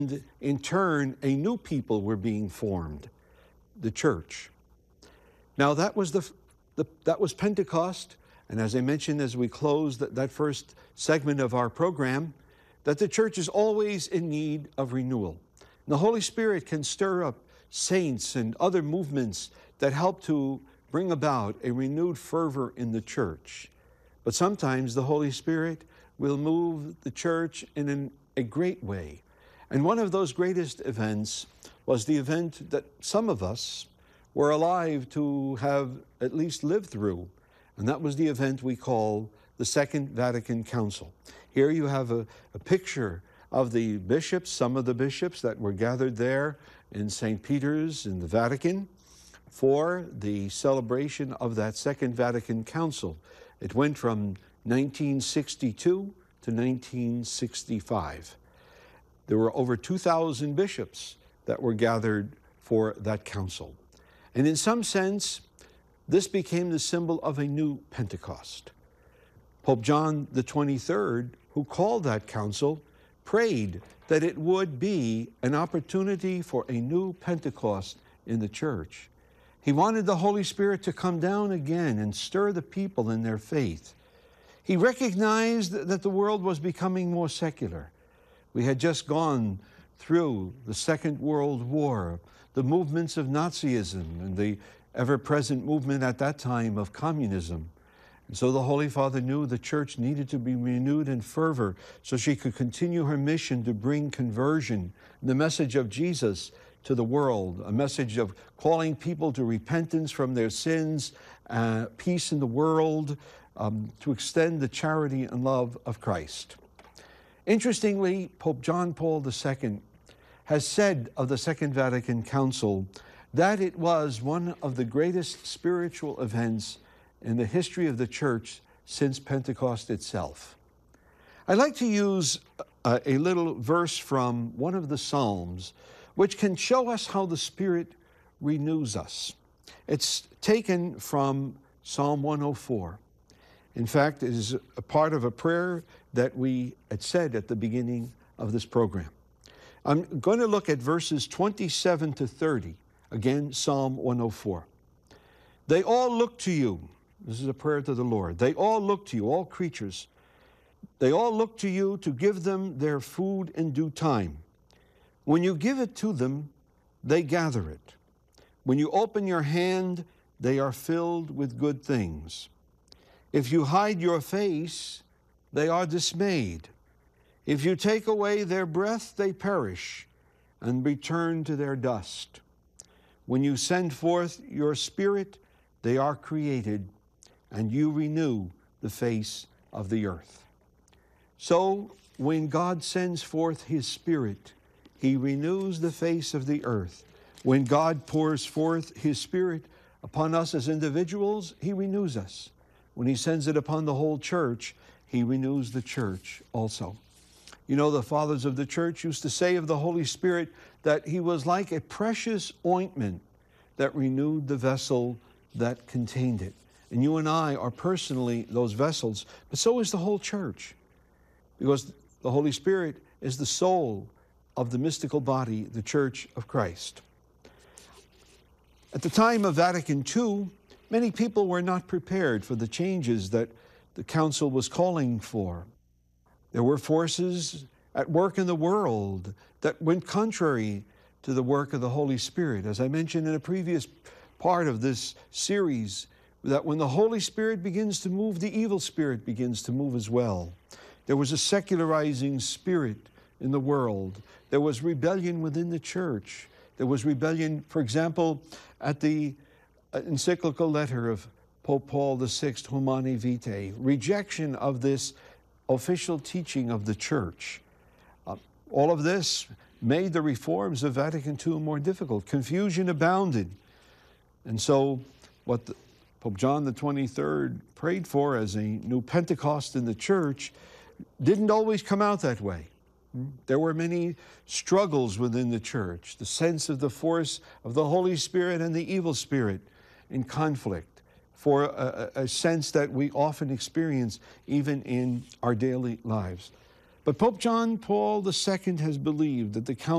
in turn, a new people were being formed, the church. Now that was that was Pentecost, and as I mentioned as we closed that first segment of our program, that the church is always in need of renewal. And the Holy Spirit can stir up saints and other movements that help to bring about a renewed fervor in the church. But sometimes the Holy Spirit will move the church in a great way. And one of those greatest events was the event that some of us were alive to have at least lived through, and that was the event we call the Second Vatican Council. Here you have a picture of the bishops, some of the bishops that were gathered there in St. Peter's in the Vatican for the celebration of that Second Vatican Council. It went from 1962 to 1965. There were over 2,000 bishops that were gathered for that council. And in some sense, this became the symbol of a new Pentecost. Pope John the 23rd, who called that council, prayed that it would be an opportunity for a new Pentecost in the church. He wanted the Holy Spirit to come down again and stir the people in their faith. He recognized that the world was becoming more secular. We had just gone through the Second World War, the movements of Nazism and the ever-present movement at that time of communism. And so the Holy Father knew the church needed to be renewed in fervor so she could continue her mission to bring conversion, the message of Jesus to the world, a message of calling people to repentance from their sins, peace in the world, to extend the charity and love of Christ. Interestingly, Pope John Paul II has said of the Second Vatican Council that it was one of the greatest spiritual events in the history of the church since Pentecost itself. I'd like to use a little verse from one of the Psalms, which can show us how the Spirit renews us. It's taken from Psalm 104. In fact, it is a part of a prayer that we had said at the beginning of this program. I'm going to look at verses 27 to 30. Again, Psalm 104. They all look to you. This is a prayer to the Lord. They all look to you, all creatures. They all look to you to give them their food in due time. When you give it to them, they gather it. When you open your hand, they are filled with good things. If you hide your face, they are dismayed. If you take away their breath, they perish and return to their dust. When you send forth your Spirit, they are created, and you renew the face of the earth. So, when God sends forth His Spirit, He renews the face of the earth. When God pours forth His Spirit upon us as individuals, He renews us. When He sends it upon the whole church, He renews the church also. You know, the fathers of the church used to say of the Holy Spirit that He was like a precious ointment that renewed the vessel that contained it. And you and I are personally those vessels, but so is the whole church, because the Holy Spirit is the soul of the mystical body, the Church of Christ. At the time of Vatican II, many people were not prepared for the changes that the Council was calling for. There were forces at work in the world that went contrary to the work of the Holy Spirit. As I mentioned in a previous part of this series, that when the Holy Spirit begins to move, the evil spirit begins to move as well. There was a secularizing spirit in the world. There was rebellion within the church. There was rebellion, for example, at the encyclical letter of Pope Paul VI, Humanae Vitae, rejection of this official teaching of the church. All of this made the reforms of Vatican II more difficult. Confusion abounded. And so what Pope John the 23rd prayed for as a new Pentecost in the church didn't always come out that way. There were many struggles within the church, the sense of the force of the Holy Spirit and the evil spirit in conflict, for a sense that we often experience even in our daily lives. But Pope John Paul II has believed that the Council